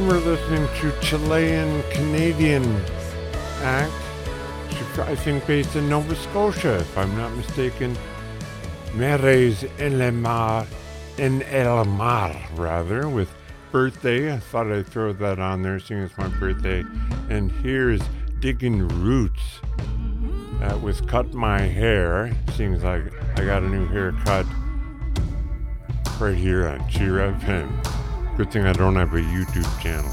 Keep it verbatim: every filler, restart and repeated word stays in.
And we're listening to Chilean-Canadian act, I think based in Nova Scotia, if I'm not mistaken. Mares en el Mar, en el Mar, rather, with Birthday. I thought I'd throw that on there, seeing it's my birthday. And here's Digging Roots uh, with Cut My Hair. Seems like I got a new haircut right here on Cheer F M. Good thing I don't have a YouTube channel.